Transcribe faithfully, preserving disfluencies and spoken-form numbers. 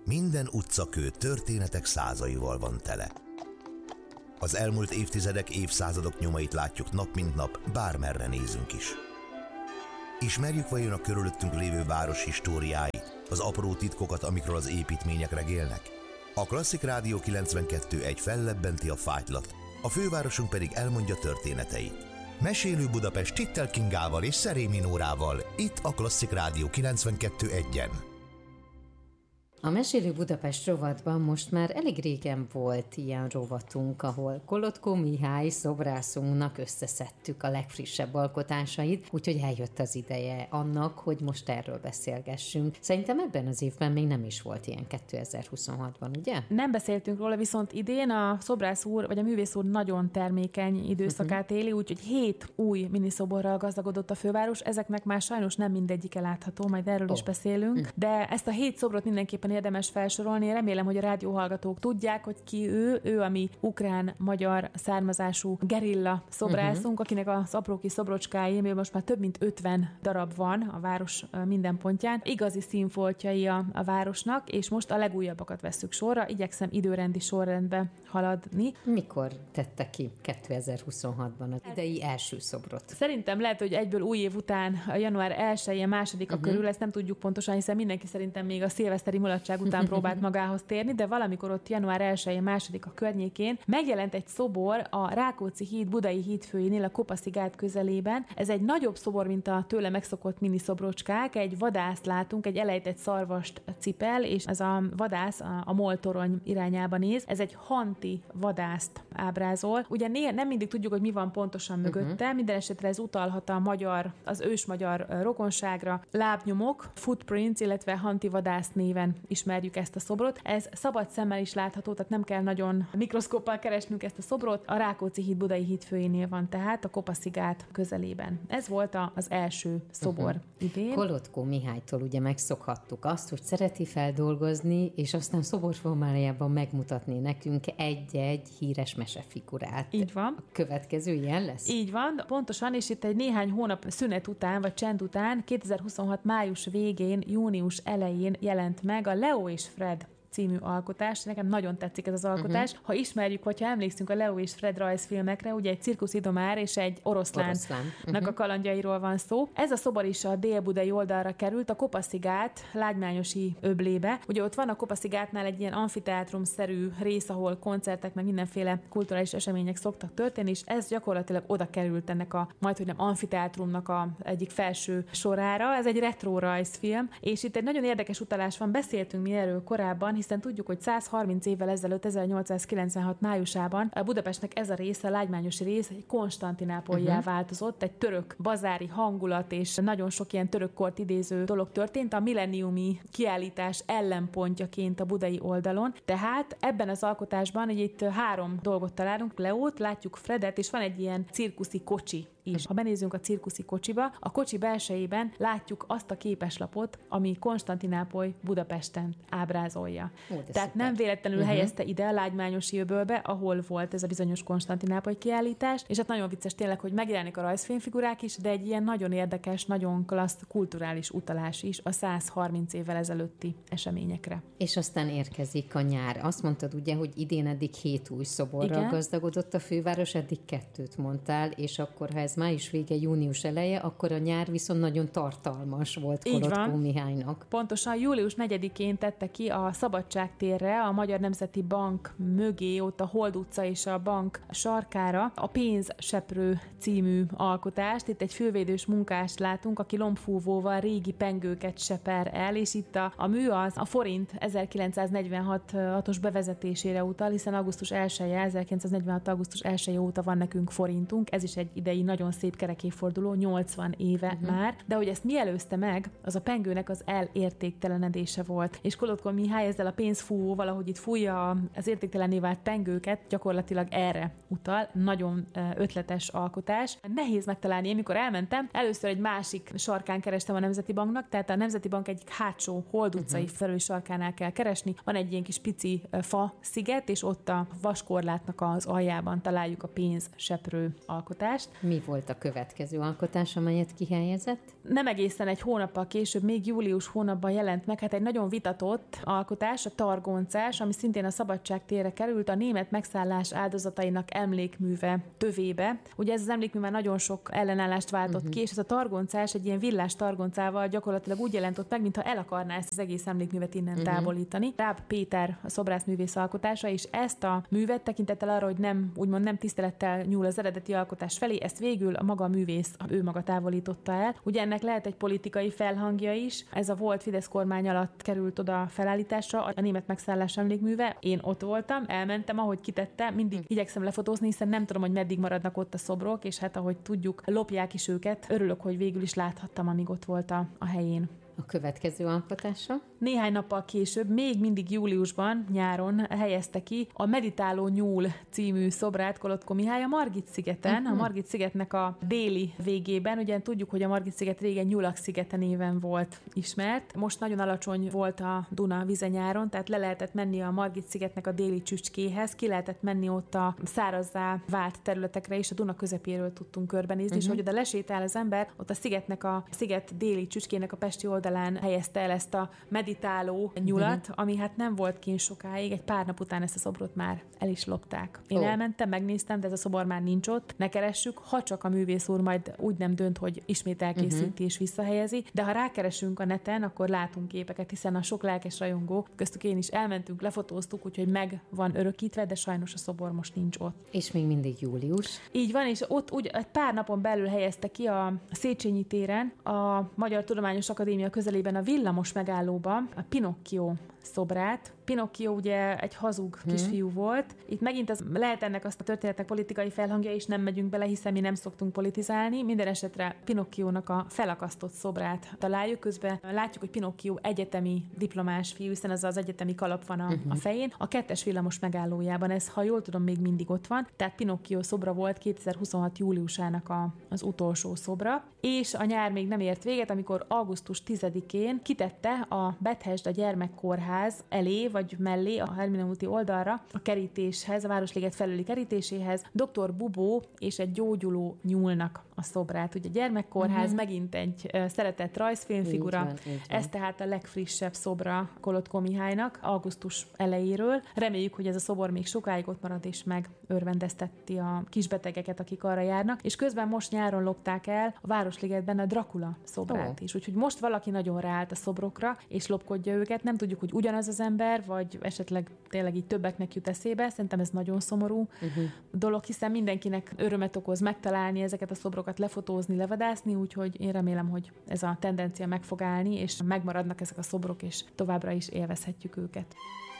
Minden utcakő történetek százaival van tele. Az elmúlt évtizedek, évszázadok nyomait látjuk nap mint nap, bármerre nézünk is. Ismerjük vajon a körülöttünk lévő város históriáit, az apró titkokat, amikről az építmények regélnek? A Klasszik Rádió kilencvenkettő egy fellebbenti a fájtlat, a fővárosunk pedig elmondja történeteit. Mesélő Budapest Csittel Kingával és Szerémi Nórával, itt a Klasszik Rádió kilencvenkettő egyen. A Mesélő Budapest rovatban most már elég régen volt ilyen rovatunk, ahol Kolotko Mihály szobrászunknak összeszedtük a legfrissebb alkotásait, úgyhogy eljött az ideje annak, hogy most erről beszélgessünk. Szerintem ebben az évben még nem is volt ilyen kétezer-huszonhatban, ugye? Nem beszéltünk róla, viszont idén a szobrász úr, vagy a művész úr nagyon termékeny időszakát éli, úgyhogy hét új miniszoborral gazdagodott a főváros. Ezeknek már sajnos nem mindegyike látható, majd erről oh. is beszélünk, de ezt a hét szobrot mindenképpen érdemes felsorolni. Remélem, hogy a rádióhallgatók tudják, hogy ki ő. Ő a mi ukrán-magyar származású gerilla szobrászunk, uh-huh. akinek az apró kis szobrocskái, most már több mint ötven darab van a város minden pontján. Igazi színfoltjai a, a városnak, és most a legújabbakat vesszük sorra. Igyekszem időrendi sorrendbe haladni. Mikor tette ki kétezer-huszonhatban az idei első szobrot? Szerintem lehet, hogy egyből új év után, a január elsején, másodika uh-huh. körül, ezt nem tudjuk pontosan, hiszen mindenki szerintem még a szilveszteri mulatság után próbált magához térni, de valamikor ott január elsején, másodika környékén megjelent egy szobor a Rákóczi híd budai hídfőjénél, a Kopaszi gát közelében. Ez egy nagyobb szobor, mint a tőle megszokott mini szobrocskák. Egy vadászt látunk, egy elejtett szarvast cipel, és ez a vadász a, a moltorony irányába néz. Ez egy hanti vadászt ábrázol. Ugye né- nem mindig tudjuk, hogy mi van pontosan mögötte. Uh-huh. Minden esetre ez utalhat a magyar, az ősmagyar rokonságra. Lábnyomok, footprints, illetve hanti vadász néven ismerjük ezt a szobrot. Ez szabad szemmel is látható, tehát nem kell nagyon mikroszkóppal keresnünk ezt a szobrot. A Rákóczi híd budai hídfőjénél van, tehát a Kopaszi gát közelében. Ez volt a, az első szobor uh-huh. idén. Kolotko Mihálytól ugye megszokhattuk azt, hogy szereti feldolgozni, és aztán szoborformájában megmutatni nekünk egy-egy híres mesefigurát. Így van. A következő ilyen lesz? Így van, pontosan, és itt egy néhány hónap szünet után, vagy csend után, kétezer-huszonhat május végén, június elején jelent meg a Leo és Fred című alkotás. Nekem nagyon tetszik ez az alkotás. Uh-huh. Ha ismerjük, hogyha emlékszünk a Leo és Fred rajzfilmekre, ugye egy cirkuszidomár és egy oroszlánnak Oroszlán. uh-huh. a kalandjairól van szó. Ez a szobor is a délbudai oldalra került, a Kopaszi gát lágymányosi öblébe. Ugye ott van a Kopaszi gátnál egy ilyen amfiteátrumszerű rész, ahol koncertek, meg mindenféle kulturális események szoktak történni, és ez gyakorlatilag oda került ennek a majdhogy nem amfiteátrumnak a egyik felső sorára. Ez egy retro rajzfilm, és itt egy nagyon érdekes utalás van, beszéltünk mi erről korábban, hiszen tudjuk, hogy száz harminc évvel ezelőtt, ezernyolcszázkilencvenhat májusában a Budapestnek ez a része, a lágymányosi rész egy Konstantinápolyjá uh-huh. változott, egy török bazári hangulat és nagyon sok ilyen török kort idéző dolog történt a milleniumi kiállítás ellenpontjaként a budai oldalon. Tehát ebben az alkotásban egy itt három dolgot találunk, Leót, látjuk Fredet, és van egy ilyen cirkuszi kocsi is. Ha benézünk a cirkuszi kocsiba, a kocsi belsejében látjuk azt a képeslapot, ami Konstantinápoly Budapesten ábrázolja. Ó, Tehát szuper. Nem véletlenül uh-huh. helyezte ide a lágymányosi öbölbe, ahol volt ez a bizonyos Konstantinápoly kiállítás, és hát nagyon vicces tényleg, hogy megjelenik a rajzfilmfigurák is, de egy ilyen nagyon érdekes, nagyon klassz kulturális utalás is a száz harminc évvel ezelőtti eseményekre. És aztán érkezik a nyár. Azt mondtad ugye, hogy idén eddig hét új szoborral Igen. gazdagodott a főváros, eddig kettőt mondtál, és akkor, ha ez május vége, június eleje, akkor a nyár viszont nagyon tartalmas volt Kolotko Mihálynak. Pontosan július negyedikén tette ki a Szabadságtérre, a Magyar Nemzeti Bank mögé, ott a Hold utca és a bank sarkára a Pénzseprő című alkotást. Itt egy fülvédős munkást látunk, aki lombfúvóval régi pengőket seper el, és itt a, a mű az a forint ezerkilencszáznegyvenhatos bevezetésére utal, hiszen augusztus elseje, ezerkilencszáznegyvenhat. augusztus elseje óta van nekünk forintunk. Ez is egy idei nagyon szép kerekéforduló, nyolcvan éve uh-huh. már, de hogy ezt mi előzte meg, az a pengőnek az elértéktelenedése volt. És Kolotko Mihály ezzel a pénzfúvóval, ahogy itt fújja az értéktelenné vált pengőket, gyakorlatilag erre utal. Nagyon ötletes alkotás. Nehéz megtalálni. Én mikor elmentem, először egy másik sarkán kerestem a Nemzeti Banknak, tehát a Nemzeti Bank egyik hátsó Hold utcai uh-huh. felüli sarkánál kell keresni. Van egy ilyen kis pici fa sziget, és ott a vaskorlátnak az aljában találjuk a Pénzseprő alkotást. Mi volt a következő alkotás, amelyet kihelyezett? Nem egészen egy hónappal később, még július hónapban jelent meg, hát egy nagyon vitatott alkotás, a Targoncás, ami szintén a Szabadságtérre került, a német megszállás áldozatainak emlékműve tövébe. Ugye ez az emlékmű már nagyon sok ellenállást váltott uh-huh. ki, és ez a Targoncás egy ilyen villás targoncával gyakorlatilag úgy jelent ott meg, mintha el akarná ezt az egész emlékművet innen uh-huh. távolítani. Ráb Péter a szobrászművész alkotása, és ezt a művet tekintettel arra, hogy nem, úgymond nem tisztelettel nyúl az eredeti alkotás felé, ezt végül a maga művész, ő maga távolította el. Ugye ennek lehet egy politikai felhangja is. Ez a volt Fidesz kormány alatt került oda felállításra, a német megszállás emlékműve. Én ott voltam, elmentem, ahogy kitette, mindig igyekszem lefotózni, hiszen nem tudom, hogy meddig maradnak ott a szobrok, és hát ahogy tudjuk, lopják is őket. Örülök, hogy végül is láthattam, amíg ott volt a, a helyén. A következő alkotása? Néhány nappal később, még mindig júliusban, nyáron helyezte ki a Meditáló nyúl című szobrát Kolotko Mihály a Margit-szigeten, uh-huh. a Margit-szigetnek a déli végében. Ugye tudjuk, hogy a Margit-sziget régen Nyulak-szigete néven volt ismert. Most nagyon alacsony volt a Duna vize nyáron, tehát le lehetett menni a Margit-szigetnek a déli csücskéhez, ki lehetett menni ott a szárazzá vált területekre, és a Duna közepéről tudtunk körbenézni, uh-huh. és hogy oda lesétál az ember, ott a szigetnek a, a sziget déli csücskének a pesti oldalán helyezte el ezt a meditáló nyulat, uh-huh. ami hát nem volt kint sokáig, egy pár nap után ezt a szobrot már el is lopták. Én oh. elmentem, megnéztem, de ez a szobor már nincs ott, ne keressük, ha csak a művész úr majd úgy nem dönt, hogy ismét elkészíti uh-huh. és visszahelyezi, de ha rákeresünk a neten, akkor látunk képeket, hiszen a sok lelkes rajongó, köztük én is elmentünk, lefotóztuk, úgyhogy meg van örökítve, de sajnos a szobor most nincs ott. És még mindig július. Így van, és ott úgy egy pár napon belül helyezte ki a Széchenyi téren a Magyar Tudományos Akadémia közelében a villamos megállóban a Pinocchio szobrát. Pinocchio ugye egy hazug hmm. kisfiú volt. Itt megint az, lehet ennek azt a történetnek politikai felhangja, és nem megyünk bele, hiszen mi nem szoktunk politizálni. Minden esetre Pinocchiónak a felakasztott szobrát találjuk. Közben látjuk, hogy Pinocchio egyetemi diplomás fiú, hiszen ez az egyetemi kalap van a, uh-huh. a fején. A kettes villamos megállójában ez, ha jól tudom, még mindig ott van. Tehát Pinocchio szobra volt kétezer-huszonhat júliusának a, az utolsó szobra. És a nyár még nem ért véget, amikor augusztus tizedikén kitette a Bethesda gyermekkórház elé, vagy mellé, a Hermina úti oldalra, a kerítéshez, a Városliget felüli kerítéséhez doktor Bubó és egy gyógyuló nyúlnak a szobrát. Ugye a gyermekkórház uh-huh. megint egy uh, szeretett rajzfilmfigura. Így van, így van. Ez tehát a legfrissebb szobra Kolotko Mihálynak, augusztus elejéről. Reméljük, hogy ez a szobor még sokáig ott marad, és megörvendezteti a kisbetegeket, akik arra járnak. És közben most nyáron lopták el a Városligetben a Dracula szobrát oh. is. Úgyhogy most valaki nagyon ráállt a szobrokra, és lopkodja őket. Nem tudjuk, hogy ugyanaz az ember, vagy esetleg tényleg így többeknek jut eszébe. Szerintem ez nagyon szomorú uh-huh. dolog, hiszen mindenkinek örömet okoz megtalálni ezeket a szobrokat, lefotózni, levadászni, úgyhogy én remélem, hogy ez a tendencia meg fog állni, és megmaradnak ezek a szobrok, és továbbra is élvezhetjük őket.